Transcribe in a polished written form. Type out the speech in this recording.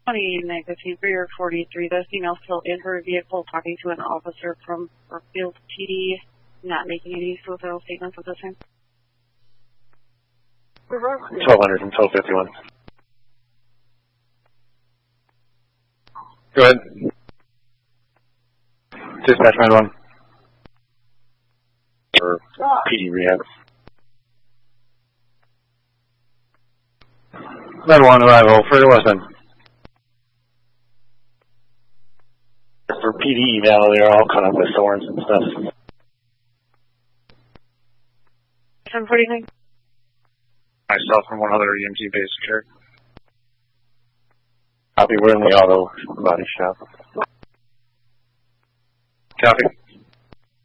2019 for your 43. The female still in her vehicle talking to an officer from Brookfield PD, not making any suicidal statements at this time. 1200 and 1251. Go ahead. Dispatch 91. For PD rehab. 91 arrival for Westman. For PD eval, they're all caught up with thorns and stuff. 749. Myself from one other EMT base, sure. Copy, we're in the auto body shop. Copy.